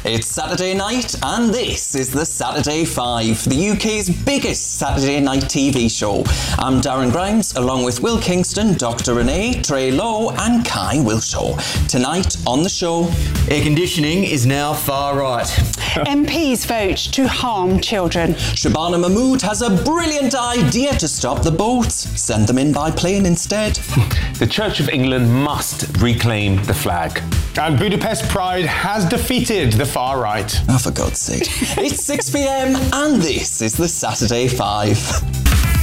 It's Saturday night and this is the Saturday 5, the UK's biggest Saturday night TV show. I'm Darren Grimes along with Will Kingston, Dr Renee, Trey Lowe and Kai Wilshaw. Tonight on the show... Air conditioning is now far right. MPs vote to harm children. Shabana Mahmood has a brilliant idea to stop the boats. Send them in by plane instead. The Church of England must reclaim the flag. And Budapest Pride has defeated the far right. Oh, for God's sake. It's 6 p.m. and this is the Saturday 5.